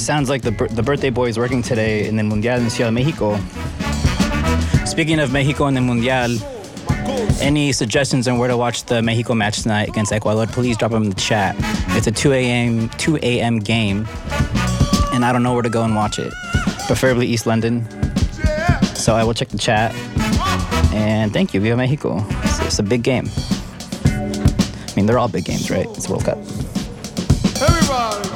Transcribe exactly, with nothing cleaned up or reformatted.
sounds like the the birthday boy is working today in the Mundial in Ciudad de Mexico. Speaking of Mexico and the Mundial, any suggestions on where to watch the Mexico match tonight against Ecuador, please drop them in the chat. It's a two a.m. game, and I don't know where to go and watch it. Preferably East London. So I will check the chat. And thank you, Viva Mexico. It's, it's a big game. I mean, they're all big games, right? It's a World Cup.